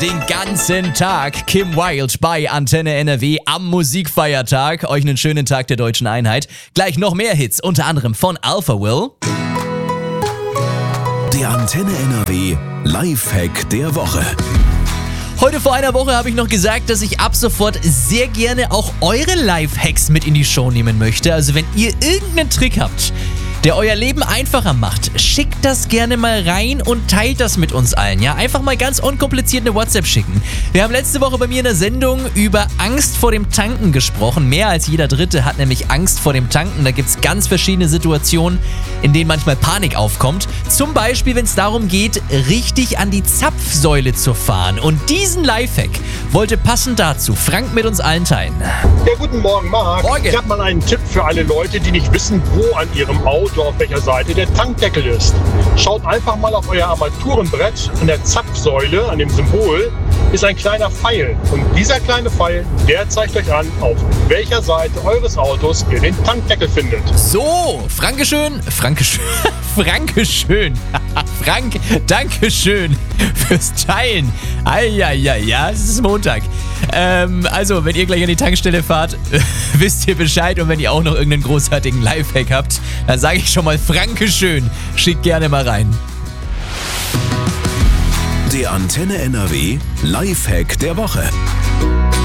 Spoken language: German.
Den ganzen Tag Kim Wilde bei Antenne NRW am Musikfeiertag. Euch einen schönen Tag der Deutschen Einheit. Gleich noch mehr Hits, unter anderem von Alpha Will. Der Antenne NRW Lifehack der Woche. Heute vor einer Woche habe ich noch gesagt, dass ich ab sofort sehr gerne auch eure Lifehacks mit in die Show nehmen möchte. Also wenn ihr irgendeinen Trick habt, der euer Leben einfacher macht, schickt das gerne mal rein und teilt das mit uns allen. Ja, einfach mal ganz unkompliziert eine WhatsApp schicken. Wir haben letzte Woche bei mir in der Sendung über Angst vor dem Tanken gesprochen. Mehr als jeder Dritte hat nämlich Angst vor dem Tanken. Da gibt es ganz verschiedene Situationen, in denen manchmal Panik aufkommt. Zum Beispiel, wenn es darum geht, richtig an die Zapfsäule zu fahren. Und diesen Lifehack wollte passend dazu Frank mit uns allen teilen. Ja, guten Morgen, Marc. Morgen. Ich habe mal einen Tipp für alle Leute, die nicht wissen, wo an ihrem Auto, auf welcher Seite der Tankdeckel ist. Schaut einfach mal auf euer Armaturenbrett. An der Zapfsäule, an dem Symbol, ist ein kleiner Pfeil. Und dieser kleine Pfeil, der zeigt euch an, auf welcher Seite eures Autos ihr den Tankdeckel findet. So, Frank, Dankeschön fürs Teilen. Ja, es ist Montag. Also, wenn ihr gleich an die Tankstelle fahrt, wisst ihr Bescheid. Und wenn ihr auch noch irgendeinen großartigen Lifehack habt, dann sage ich schon mal Frankeschön. Schickt gerne mal rein. Der Antenne NRW Lifehack der Woche.